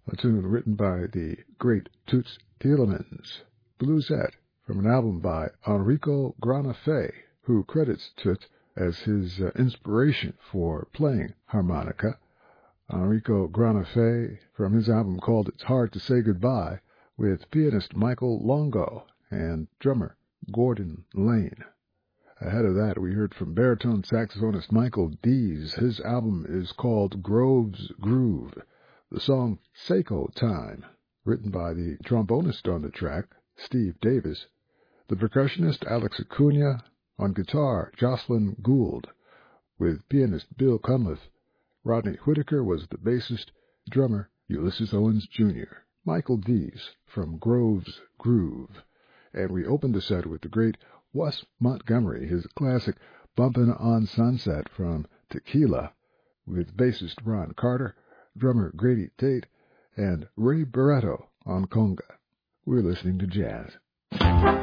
a tune written by the great Toots Thielemans, Bluesette, from an album by Enrico Granafé, who credits Toots as his inspiration for playing harmonica. Enrico Granafé, from his album called It's Hard to Say Goodbye, with pianist Michael Longo and drummer Gordon Lane. Ahead of that, we heard from baritone saxophonist Michael Dees. His album is called Grove's Groove. The song Seiko Time, written by the trombonist on the track, Steve Davis, the percussionist Alex Acuna, on guitar Jocelyn Gould, with pianist Bill Cunliffe. Rodney Whitaker was the bassist, drummer Ulysses Owens Jr. Michael Dees from Grove's Groove. And we opened the set with the great Wes Montgomery, his classic Bumpin' on Sunset from Tequila, with bassist Ron Carter, drummer Grady Tate, and Ray Barretto on conga. We're listening to jazz.